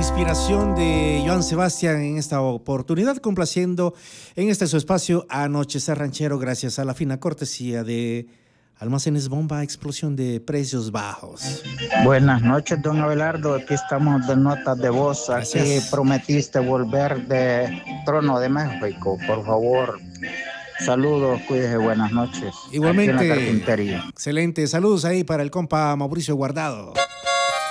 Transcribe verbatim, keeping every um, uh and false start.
inspiración de Joan Sebastián en esta oportunidad, complaciendo en este su espacio Anochecer Ranchero, gracias a la fina cortesía de Almacenes Bomba, explosión de precios bajos. Buenas noches, don Abelardo. Aquí estamos de notas de voz. Gracias. Aquí prometiste volver de Trono de México, por favor. Saludos, cuídese, buenas noches. Igualmente. Aquí en la carpintería. Excelente. Saludos ahí para el compa Mauricio Guardado.